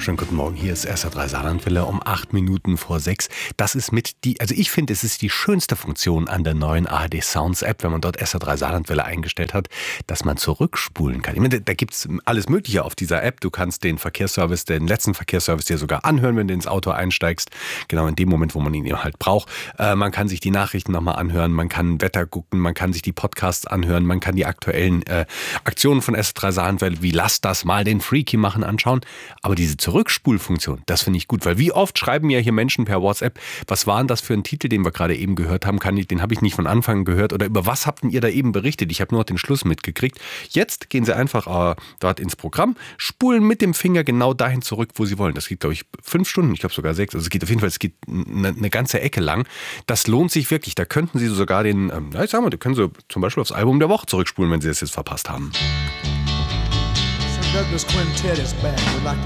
Schönen guten Morgen, hier ist SR3 Saarlandwelle um 8 Minuten vor 6. Das ist ich finde, es ist die schönste Funktion an der neuen ARD Sounds App, wenn man dort SR3 Saarlandwelle eingestellt hat, dass man zurückspulen kann. Ich meine, da gibt's alles Mögliche auf dieser App. Du kannst den letzten Verkehrsservice dir sogar anhören, wenn du ins Auto einsteigst. Genau in dem Moment, wo man ihn eben halt braucht. Man kann sich die Nachrichten nochmal anhören, man kann Wetter gucken, man kann sich die Podcasts anhören, man kann die aktuellen Aktionen von SR3 Saarlandwelle, wie Lass das mal den Freaky machen, anschauen. Aber diese Zurückspulfunktion, das finde ich gut, weil wie oft schreiben mir hier Menschen per WhatsApp, was war denn das für ein Titel, den wir gerade eben gehört haben, den habe ich nicht von Anfang gehört oder über was habt denn ihr da eben berichtet? Ich habe nur den Schluss mitgekriegt. Jetzt gehen Sie einfach dort ins Programm, spulen mit dem Finger genau dahin zurück, wo Sie wollen. Das geht, glaube ich, 5 Stunden, ich glaube sogar 6. Also es geht eine ganze Ecke lang. Das lohnt sich wirklich. Da könnten Sie sogar da können Sie zum Beispiel aufs Album der Woche zurückspulen, wenn Sie das jetzt verpasst haben. Douglas Quintet is back. We'd like to